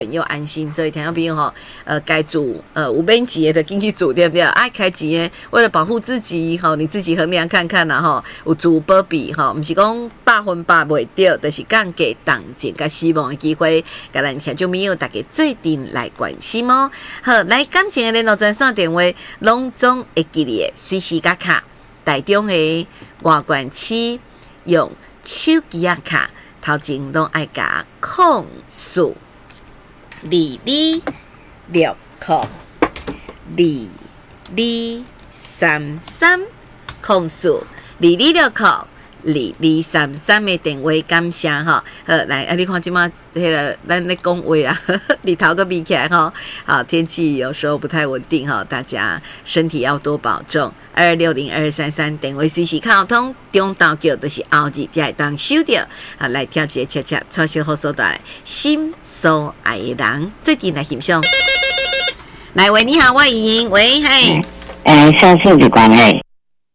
又安心，所以听众朋友吼，该煮有免钱的就进去煮，对不对？爱开钱的，为了保护自己吼，你自己衡量看看啦吼，有自保庇吼，不是讲100%袂对，就是降低同情甲希望的机会，甲咱听众朋友大家做阵来关心哦。好，来感情的联络专线电话，拢总会记哩的，随时甲卡，台中的外关区用手机啊卡，头前拢爱甲控诉。2260 2233控诉2260 2233的电话感谢哈，来你看今嘛那个咱咧讲话啊，里头个比起来哈，好天气有时候不太稳定哈，大家身体要多保重。2602233电话随时靠通，中岛叫就是后日才会当收到，啊来跳一个恰恰超小好所在心所爱的人，最近来欣赏。来喂，你好，我语音喂，嘿， 销售的关系。